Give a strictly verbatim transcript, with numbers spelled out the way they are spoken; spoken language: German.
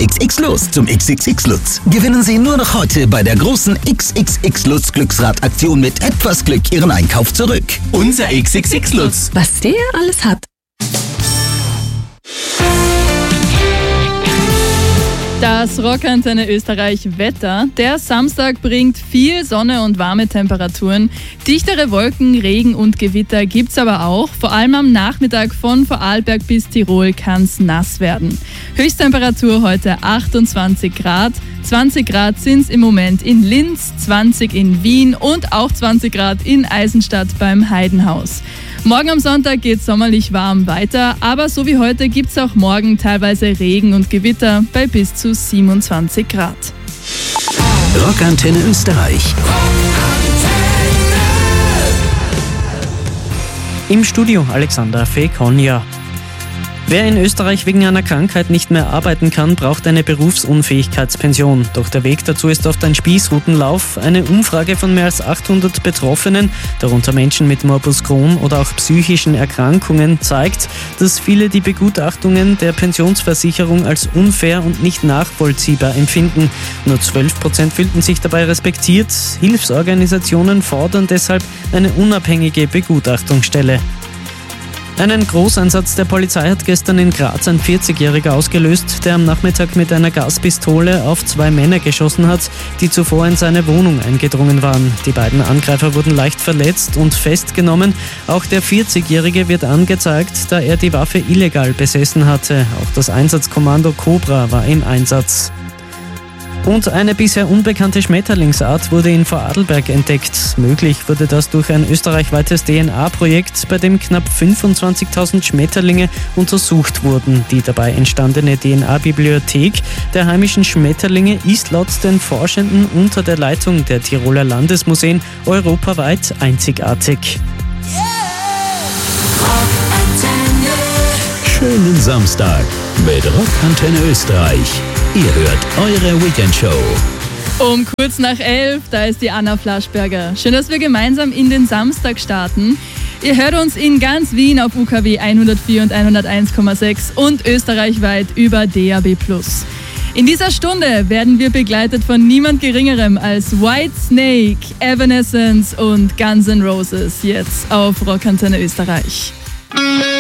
X X Lutz zum X X X Lutz. Gewinnen Sie nur noch heute bei der großen X X X Lutz Glücksradaktion mit etwas Glück Ihren Einkauf zurück. Unser X X X Lutz. Was der alles hat. Das Rockantenne Österreich Wetter. Der Samstag bringt viel Sonne und warme Temperaturen. Dichtere Wolken, Regen und Gewitter gibt's aber auch. Vor allem am Nachmittag von Vorarlberg bis Tirol kann's nass werden. Höchsttemperatur heute achtundzwanzig Grad. zwanzig Grad sind's im Moment in Linz, zwanzig in Wien und auch zwanzig Grad in Eisenstadt beim Heidenhaus. Morgen am Sonntag geht's sommerlich warm weiter, aber so wie heute gibt's auch morgen teilweise Regen und Gewitter bei bis zu siebenundzwanzig Grad. Rockantenne Österreich. Im Studio Alexander Fekonja. Wer in Österreich wegen einer Krankheit nicht mehr arbeiten kann, braucht eine Berufsunfähigkeitspension. Doch der Weg dazu ist oft ein Spießrutenlauf. Eine Umfrage von mehr als achthundert Betroffenen, darunter Menschen mit Morbus Crohn oder auch psychischen Erkrankungen, zeigt, dass viele die Begutachtungen der Pensionsversicherung als unfair und nicht nachvollziehbar empfinden. Nur zwölf Prozent fühlten sich dabei respektiert. Hilfsorganisationen fordern deshalb eine unabhängige Begutachtungsstelle. Einen Großeinsatz der Polizei hat gestern in Graz ein vierzigjähriger ausgelöst, der am Nachmittag mit einer Gaspistole auf zwei Männer geschossen hat, die zuvor in seine Wohnung eingedrungen waren. Die beiden Angreifer wurden leicht verletzt und festgenommen. Auch der vierzigjährige wird angezeigt, da er die Waffe illegal besessen hatte. Auch das Einsatzkommando Cobra war im Einsatz. Und eine bisher unbekannte Schmetterlingsart wurde in Vorarlberg entdeckt. Möglich wurde das durch ein österreichweites D N A-Projekt, bei dem knapp fünfundzwanzigtausend Schmetterlinge untersucht wurden. Die dabei entstandene D N A-Bibliothek der heimischen Schmetterlinge ist laut den Forschenden unter der Leitung der Tiroler Landesmuseen europaweit einzigartig. Schönen Samstag mit Rockantenne Österreich. Ihr hört eure Weekendshow. Um kurz nach elf, da ist die Anna Flaschberger. Schön, dass wir gemeinsam in den Samstag starten. Ihr hört uns in ganz Wien auf U K W hundertvier und hunderteins Komma sechs und österreichweit über D A B plus. In dieser Stunde werden wir begleitet von niemand Geringerem als White Snake, Evanescence und Guns N' Roses. Jetzt auf Rockantenne Österreich.